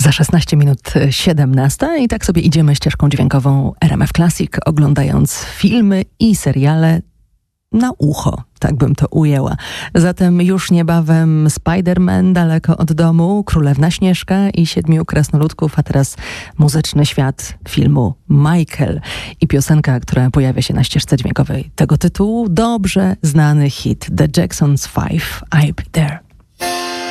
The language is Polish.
Za 16 minut 17 i tak sobie idziemy ścieżką dźwiękową RMF Classic, oglądając filmy i seriale na ucho, tak bym to ujęła. Zatem już niebawem Spider-Man daleko od domu, Królewna Śnieżka i 7 krasnoludków, a teraz muzyczny świat filmu Michael i piosenka, która pojawia się na ścieżce dźwiękowej tego tytułu, dobrze znany hit The Jacksons 5, I'll Be There.